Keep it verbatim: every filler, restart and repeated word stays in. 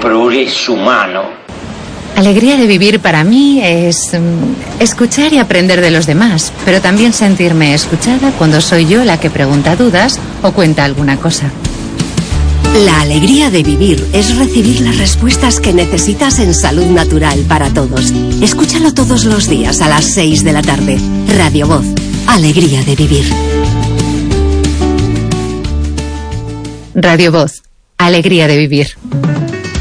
progreso humano. Alegría de vivir para mí es um, escuchar y aprender de los demás, pero también sentirme escuchada cuando soy yo la que pregunta dudas o cuenta alguna cosa. La alegría de vivir es recibir las respuestas que necesitas en Salud Natural para Todos. Escúchalo todos los días a las seis de la tarde. Radio Voz. Alegría de vivir. Radio Voz. Alegría de vivir.